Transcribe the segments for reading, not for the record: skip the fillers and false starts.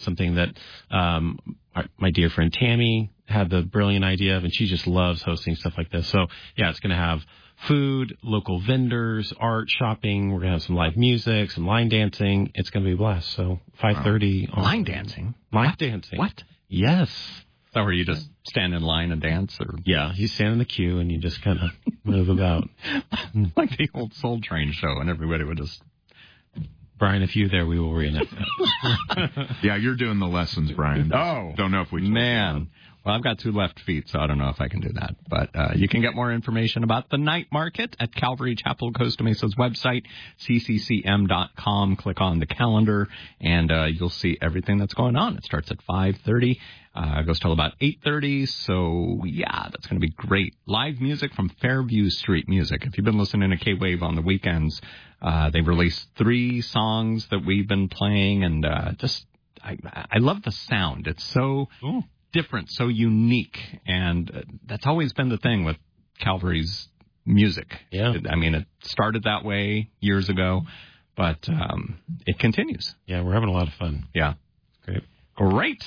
something that my dear friend Tammy had the brilliant idea of, and she just loves hosting stuff like this. So, yeah, it's going to have food, local vendors, art, shopping. We're going to have some live music, some line dancing. It's going to be a blast. So 5:30. Line dancing? Line dancing. What? Yes. So where you just stand in line and dance? Or? Yeah, you stand in the queue and you just kind of move about. Like the old Soul Train show, and everybody would just... Brian, if you're there, we will reenact that. Yeah, you're doing the lessons, Brian. Oh. Don't know if we... Man. Well, I've got 2 left feet, so I don't know if I can do that. But you can get more information about the night market at Calvary Chapel Costa Mesa's website, cccm.com. Click on the calendar, and you'll see everything that's going on. It starts at 5:30. Goes till about 8:30. So, yeah, that's going to be great. Live music from Fairview Street Music. If you've been listening to K-Wave on the weekends, they've released 3 songs that we've been playing, and I love the sound. It's so... Ooh. Different, so unique, and that's always been the thing with Calvary's music. Yeah. I mean, it started that way years ago, but it continues. Yeah, we're having a lot of fun. Yeah. Great. Great.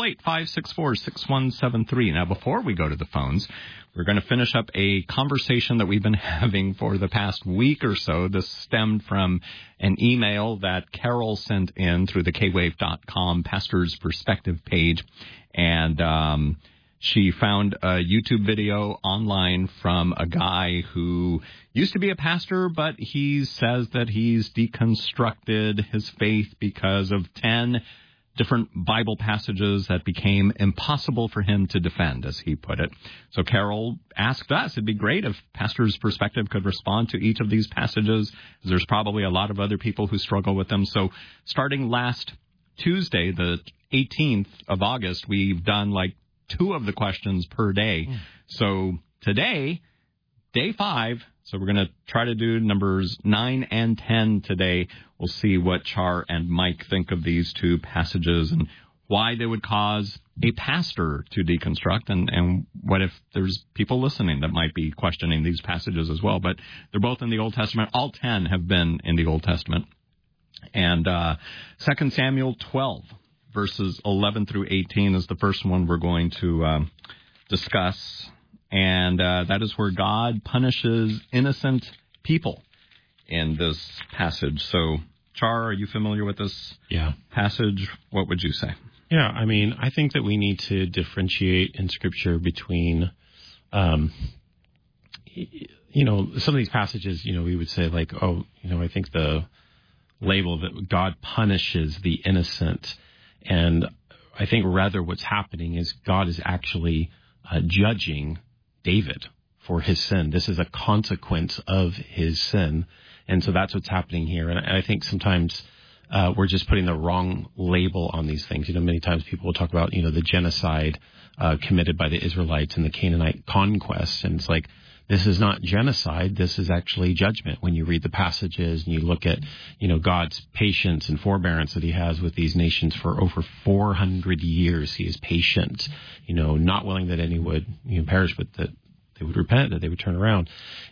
888-564-6173. Now, before we go to the phones, we're going to finish up a conversation that we've been having for the past week or so. This stemmed from an email that Carol sent in through the kwave.com Pastor's Perspective page. And she found a YouTube video online from a guy who used to be a pastor, but he says that he's deconstructed his faith because of 10 different Bible passages that became impossible for him to defend, as he put it. So Carol asked us, it'd be great if Pastor's Perspective could respond to each of these passages. There's probably a lot of other people who struggle with them. So starting last Tuesday, the 18th of August, we've done like 2 of the questions per day. So today, day 5, so we're going to try to do numbers 9 and 10 today. We'll see what Char and Mike think of these 2 passages and why they would cause a pastor to deconstruct, and what if there's people listening that might be questioning these passages as well. But they're both in the Old Testament. All 10 have been in the Old Testament. And 2 Samuel 12, verses 11 through 18 is the first one we're going to discuss. And that is where God punishes innocent people in this passage. So, Char, are you familiar with this passage? What would you say? Yeah, I mean, I think that we need to differentiate in Scripture between, some of these passages, we would say like, I think the label that God punishes the innocent. And I think rather what's happening is God is actually judging David for his sin. This is a consequence of his sin. And so that's what's happening here. And I think sometimes we're just putting the wrong label on these things. Many times people will talk about, the genocide committed by the Israelites and the Canaanite conquest. And it's like, this is not genocide. This is actually judgment. When you read the passages and you look at, God's patience and forbearance that he has with these nations for over 400 years, he is patient, not willing that any would perish, but that they would repent, that they would turn around.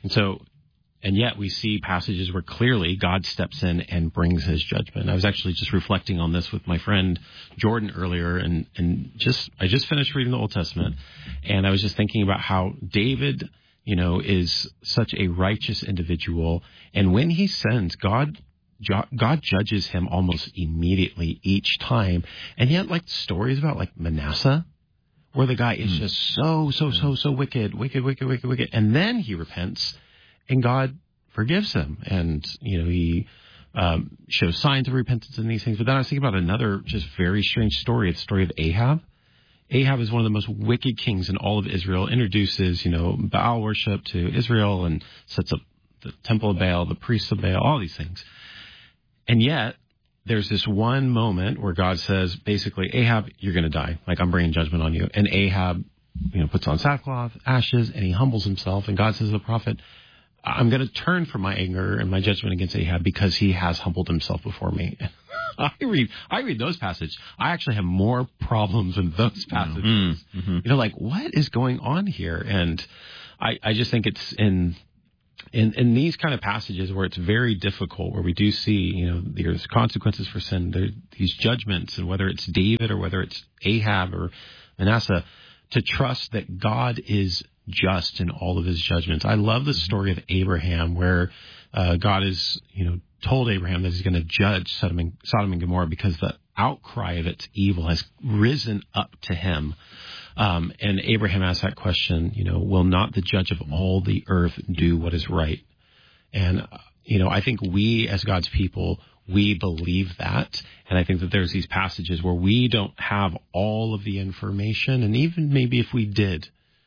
And yet we see passages where clearly God steps in and brings his judgment. I was actually just reflecting on this with my friend Jordan earlier, and I just finished reading the Old Testament, and I was just thinking about how David, is such a righteous individual. And when he sins, God judges him almost immediately each time. And yet, like stories about like Manasseh, where the guy is just so wicked. And then he repents and God forgives him. And, he shows signs of repentance in these things. But then I was thinking about another just very strange story. It's the story of Ahab. Ahab is one of the most wicked kings in all of Israel, introduces, Baal worship to Israel and sets up the temple of Baal, the priests of Baal, all these things. And yet there's this one moment where God says, basically, Ahab, you're going to die. Like, I'm bringing judgment on you. And Ahab, puts on sackcloth, ashes, and he humbles himself. And God says to the prophet, I'm going to turn from my anger and my judgment against Ahab because he has humbled himself before me. I read those passages. I actually have more problems in those passages. Like, what is going on here? And I just think it's in in these kind of passages where it's very difficult, where we do see, there's consequences for sin, there these judgments, and whether it's David or whether it's Ahab or Manasseh, to trust that God is just in all of his judgments. I love the story of Abraham, where God is, told Abraham that he's going to judge Sodom and Gomorrah because the outcry of its evil has risen up to him. And Abraham asked that question, will not the judge of all the earth do what is right? And, I think we as God's people, we believe that. And I think that there's these passages where we don't have all of the information. And even maybe if we did,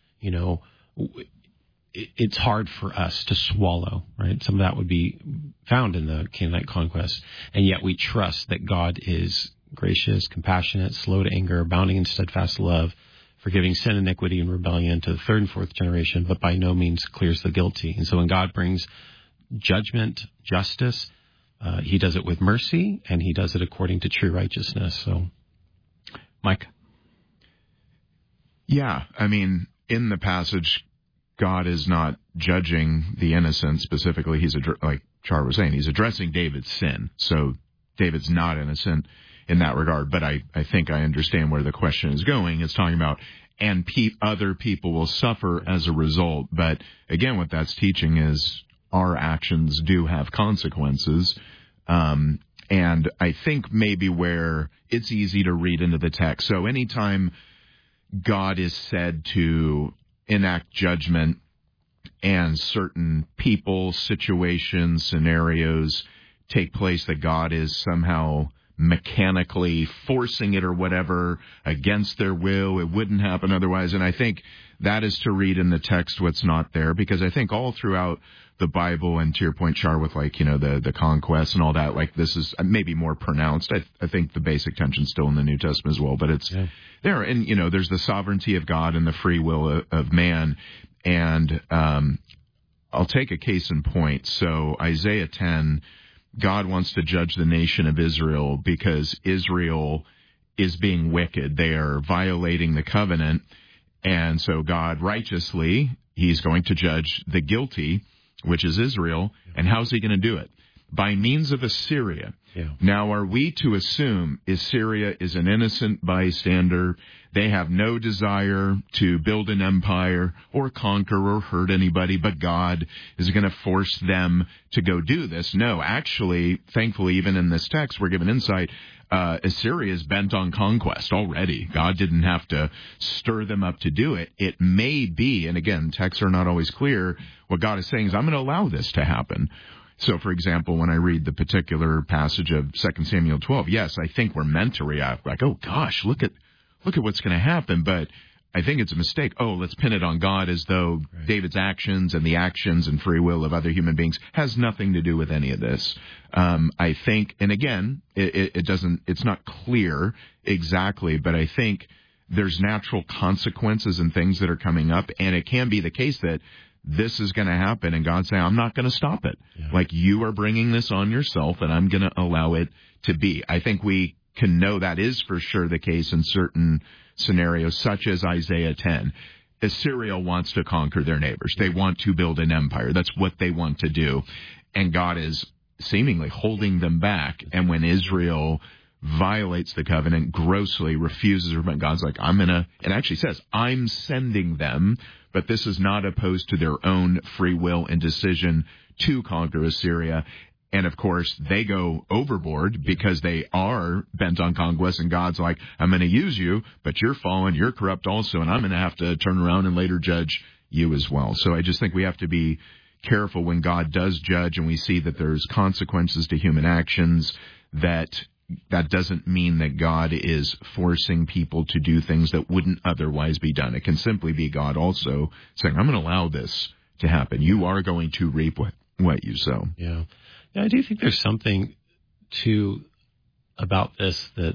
it's hard for us to swallow, right? Some of that would be found in the Canaanite conquest. And yet we trust that God is gracious, compassionate, slow to anger, abounding in steadfast love, forgiving sin, iniquity, and rebellion to the third and fourth generation, but by no means clears the guilty. And so when God brings judgment, justice, he does it with mercy, and he does it according to true righteousness. So, Mike? Yeah, in the passage, God is not judging the innocent specifically. He's, like Char was saying, he's addressing David's sin. So David's not innocent in that regard. But I think I understand where the question is going. It's talking about, and other people will suffer as a result. But again, what that's teaching is our actions do have consequences. And I think maybe where it's easy to read into the text. So anytime God is said to enact judgment and certain people, situations, scenarios take place that God is somehow mechanically forcing it or whatever against their will, it wouldn't happen otherwise. And I think that is to read in the text what's not there, because I think all throughout the Bible, and to your point, Char, with the conquest and all that, this is maybe more pronounced. I think the basic tension's still in the New Testament as well, but it's there. And, there's the sovereignty of God and the free will of man. And I'll take a case in point. So Isaiah 10, God wants to judge the nation of Israel because Israel is being wicked. They are violating the covenant. And so God righteously, he's going to judge the guilty, which is Israel. And how's he going to do it? By means of Assyria. Yeah. Now, are we to assume Assyria is an innocent bystander? They have no desire to build an empire or conquer or hurt anybody, but God is going to force them to go do this. No, actually, thankfully, even in this text, we're given insight. Assyria is bent on conquest already. God didn't have to stir them up to do it. It may be, and again, texts are not always clear, what God is saying is, I'm going to allow this to happen. So, for example, when I read the particular passage of 2 Samuel 12, yes, I think we're meant to react like, oh, gosh, look at what's going to happen. But I think it's a mistake. Oh, let's pin it on God as though David's actions and the actions and free will of other human beings has nothing to do with any of this. I think, and again, it's not clear exactly, but I think there's natural consequences and things that are coming up. And it can be the case that this is going to happen, and God's saying, I'm not going to stop it. Yeah. You are bringing this on yourself, and I'm going to allow it to be. I think we can know that is for sure the case in certain scenarios, such as Isaiah 10. Assyria wants to conquer their neighbors. They want to build an empire. That's what they want to do. And God is seemingly holding them back. And when Israel violates the covenant, grossly refuses, God's like, it actually says, I'm sending them, but this is not opposed to their own free will and decision to conquer Assyria. And of course, they go overboard because they are bent on conquest, and God's like, I'm going to use you, but you're fallen, you're corrupt also, and I'm going to have to turn around and later judge you as well. So I just think we have to be careful when God does judge and we see that there's consequences to human actions, that doesn't mean that God is forcing people to do things that wouldn't otherwise be done. It can simply be God also saying, I'm going to allow this to happen. You are going to reap what you sow. Yeah. Yeah, I do think there's something about this that,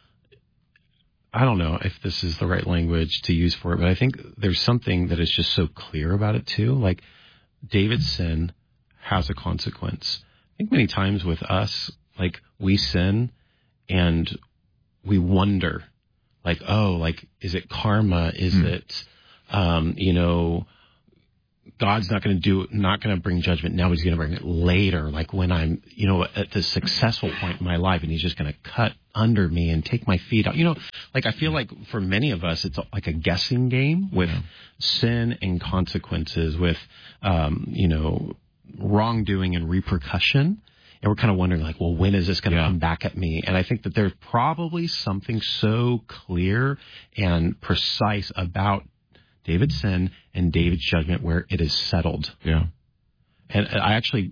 I don't know if this is the right language to use for it, but I think there's something that is just so clear about it too. Like, David's sin has a consequence. I think many times with us, we sin and we wonder, is it karma? Is it, God's not going to bring judgment now. He's going to bring it later, like when I'm, at the successful point in my life, and he's just going to cut under me and take my feet out. Like I feel like for many of us, it's like a guessing game with sin and consequences, with, wrongdoing and repercussion. And we're kind of wondering, like, well, when is this going to come back at me? And I think that there's probably something so clear and precise about David's sin and David's judgment where it is settled. Yeah. And I actually,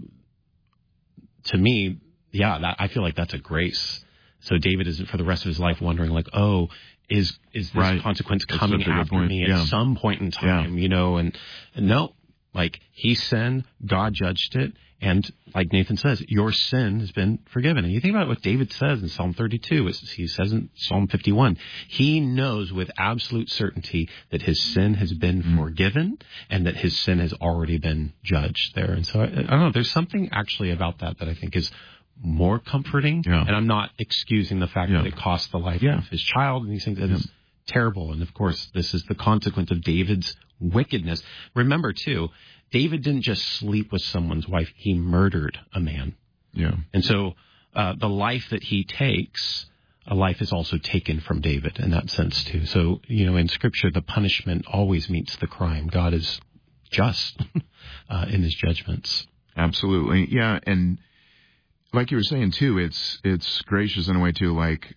to me, I feel like that's a grace. So David isn't for the rest of his life wondering, like, oh, is this consequence coming after me at some point in time, and no, like he sinned, God judged it. And like Nathan says, your sin has been forgiven. And you think about what David says in Psalm 32. He says in Psalm 51, he knows with absolute certainty that his sin has been forgiven and that his sin has already been judged there. And so I don't know, there's something actually about that I think is more comforting. Yeah. And I'm not excusing the fact that it cost the life of his child and these things. That is terrible. And of course, this is the consequence of David's wickedness. Remember, too, David didn't just sleep with someone's wife. He murdered a man. Yeah. And so the life that he takes, a life is also taken from David in that sense, too. So, in Scripture, the punishment always meets the crime. God is just in his judgments. Absolutely. Yeah. And like you were saying, too, it's gracious in a way, too, like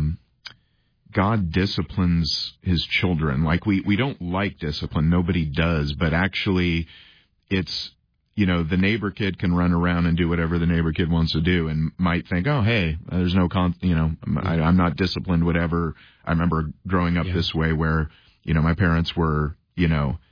God disciplines his children. Like we don't like discipline. Nobody does. But actually, it's, the neighbor kid can run around and do whatever the neighbor kid wants to do and might think, oh, hey, there's no, I'm not disciplined, whatever. I remember growing up this way where, my parents were, they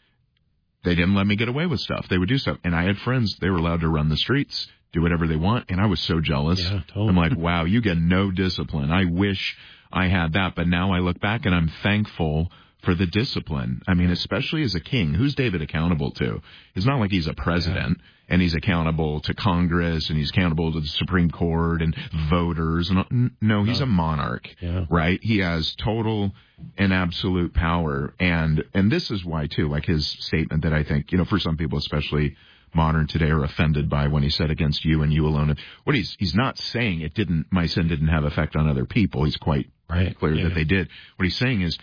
didn't let me get away with stuff. They would do stuff. And I had friends, they were allowed to run the streets, do whatever they want. And I was so jealous. Yeah, totally. I'm like, wow, you get no discipline. I wish I had that. But now I look back and I'm thankful for the discipline. I mean, especially as a king, who's David accountable to? It's not like he's a president and he's accountable to Congress and he's accountable to the Supreme Court and voters. No, he's a monarch, right? He has total and absolute power. And this is why, too, like his statement that I think, for some people, especially modern today, are offended by when he said against you and you alone. What he's not saying my sin didn't have effect on other people. He's quite clear that they did. What he's saying is,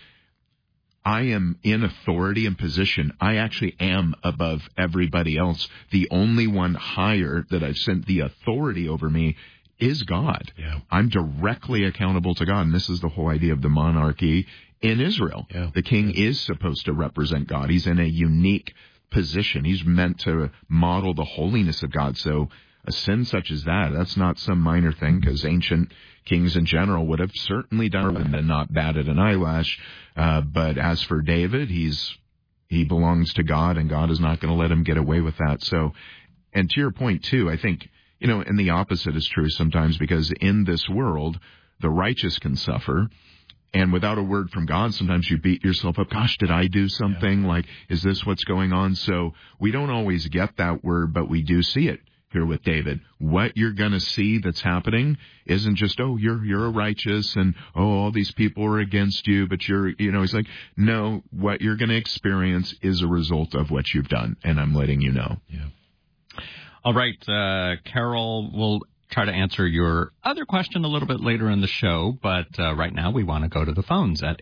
I am in authority and position. I actually am above everybody else. The only one higher that I've sent the authority over me is God. Yeah. I'm directly accountable to God. And this is the whole idea of the monarchy in Israel. Yeah. The king is supposed to represent God. He's in a unique position. He's meant to model the holiness of God. So a sin such as that's not some minor thing, because ancient kings in general would have certainly done it and not batted an eyelash. But as for David, he belongs to God, and God is not going to let him get away with that. So, and to your point, too, I think, and the opposite is true sometimes, because in this world, the righteous can suffer. And without a word from God, sometimes you beat yourself up. Gosh, did I do something? Yeah. Like, is this what's going on? So we don't always get that word, but we do see it here with David. What you're going to see that's happening isn't just, oh, you're a righteous and, oh, all these people are against you, but he's like, no, what you're going to experience is a result of what you've done, and I'm letting you know. Yeah. All right, Carol, we'll try to answer your other question a little bit later in the show, but right now we want to go to the phones at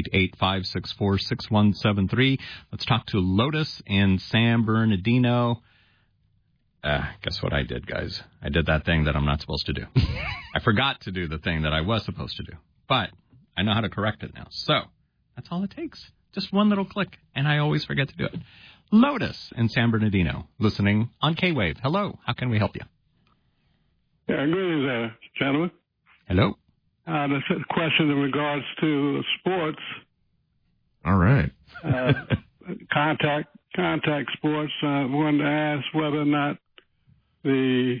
888-564-6173. Let's talk to Lotus in San Bernardino. Guess what I did, guys? I did that thing that I'm not supposed to do. I forgot to do the thing that I was supposed to do, but I know how to correct it now. So that's all it takes. Just one little click, and I always forget to do it. Lotus in San Bernardino, listening on K-Wave. Hello. How can we help you? Yeah, greetings there, gentlemen. Hello. This is a question in regards to sports. All right. Contact sports. I wanted to ask whether or not the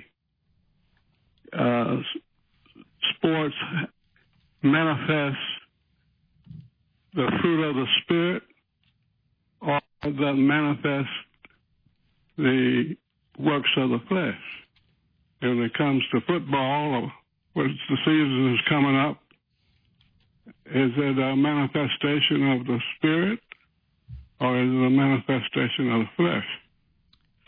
sports manifest the fruit of the Spirit, or that manifest the works of the flesh. When it comes to football, or when the season is coming up, is it a manifestation of the Spirit, or is it a manifestation of the flesh?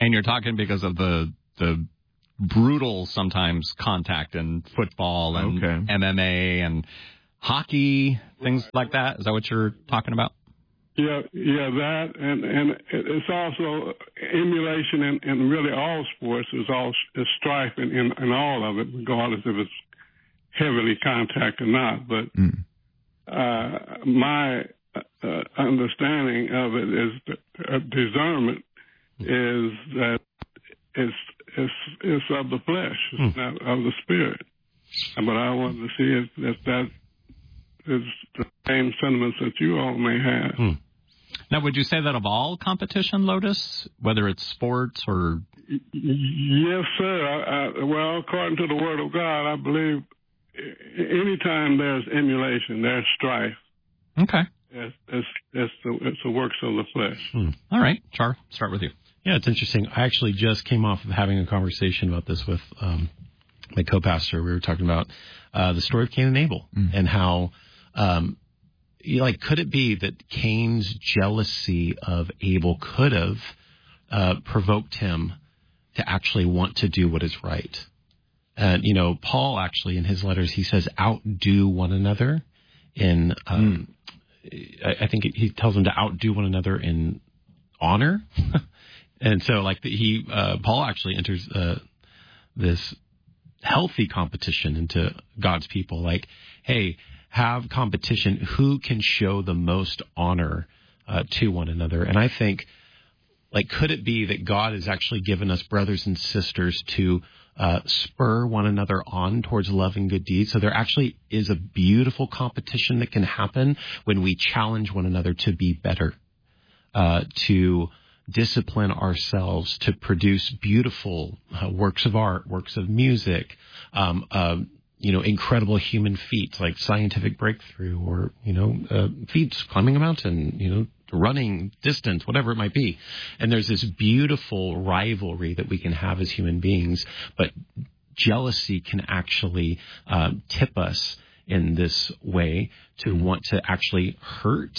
And you're talking because of the brutal sometimes contact in football and MMA and hockey, things like that. Is that what you're talking about? Yeah, that, and it's also emulation in really all sports. There's strife in all of it, regardless if it's heavily contact or not. But my understanding of it is discernment is that it's of the flesh, it's not of the spirit. But I wanted to see if that is the same sentiments that you all may have. Now, would you say that of all competition, Lotus, whether it's sports or... Yes, sir. Well, according to the Word of God, I believe anytime there's emulation, there's strife. Okay. It's the works of the flesh. All right. Char, start with you. Yeah, it's interesting. I actually just came off of having a conversation about this with my co-pastor. We were talking about the story of Cain and Abel and how... could it be that Cain's jealousy of Abel could have provoked him to actually want to do what is right? And, Paul actually in his letters, he says, outdo one another in, I think he tells them to outdo one another in honor. And so Paul actually enters this healthy competition into God's people. Like, hey, have competition. Who can show the most honor to one another? And I think, could it be that God has actually given us brothers and sisters to spur one another on towards love and good deeds? So there actually is a beautiful competition that can happen when we challenge one another to be better, to discipline ourselves, to produce beautiful works of art, works of music, incredible human feats like scientific breakthrough or, feats, climbing a mountain, running distance, whatever it might be. And there's this beautiful rivalry that we can have as human beings, but jealousy can actually tip us in this way to want to actually hurt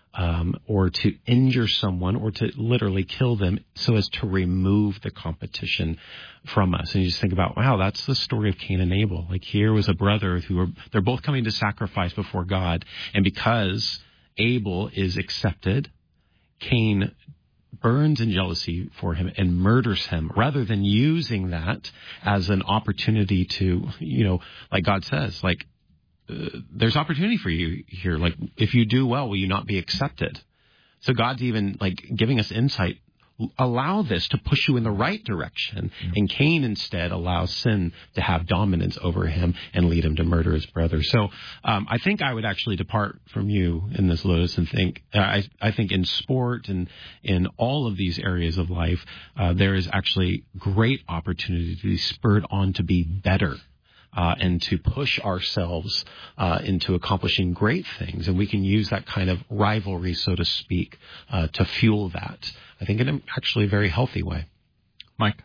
or to injure someone or to literally kill them so as to remove the competition from us. And you just think about, wow, that's the story of Cain and Abel. Here was a brother they're both coming to sacrifice before God. And because Abel is accepted, Cain burns in jealousy for him and murders him rather than using that as an opportunity to, like God says, there's opportunity for you here. If you do well, will you not be accepted? So God's even giving us insight. Allow this to push you in the right direction. Yeah. And Cain instead allows sin to have dominance over him and lead him to murder his brother. So I think I would actually depart from you in this, Lotus, and think, I think in sport and in all of these areas of life, there is actually great opportunity to be spurred on to be better. And to push ourselves into accomplishing great things. And we can use that kind of rivalry, so to speak, to fuel that, I think, in actually a very healthy way. Mike?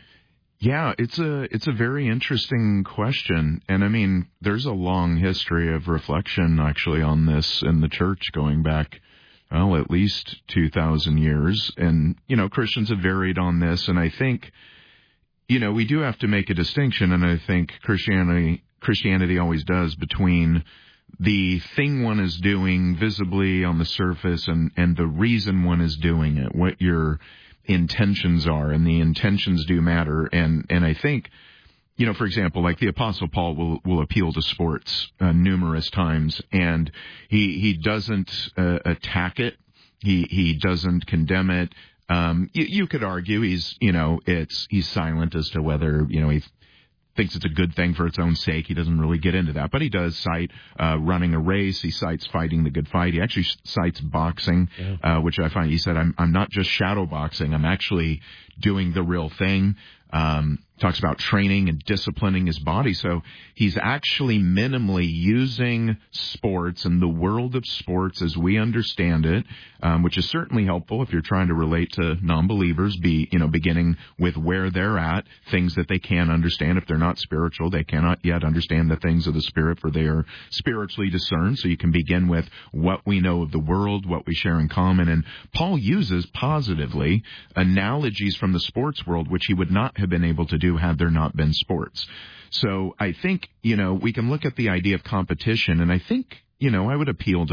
Yeah, it's a very interesting question. And I mean, there's a long history of reflection actually on this in the church going back, at least 2,000 years. And, Christians have varied on this. And I think, we do have to make a distinction, and I think Christianity always does, between the thing one is doing visibly on the surface and the reason one is doing it, what your intentions are, and the intentions do matter. And I think, for example, the Apostle Paul will appeal to sports numerous times, and he doesn't attack it. He doesn't condemn it. You could argue he's silent as to whether, he thinks it's a good thing for its own sake. He doesn't really get into that, but he does cite running a race. He cites fighting the good fight. He actually cites boxing, which I find, he said, I'm not just shadow boxing. I'm actually doing the real thing. talks about training and disciplining his body. So he's actually minimally using sports and the world of sports as we understand it, which is certainly helpful if you're trying to relate to non-believers, beginning with where they're at, things that they can understand. If they're not spiritual, they cannot yet understand the things of the Spirit, for they are spiritually discerned. So you can begin with what we know of the world, what we share in common. And Paul uses positively analogies from the sports world, which he would not have been able to do had there not been sports. So I think, we can look at the idea of competition, and I think, I would appeal to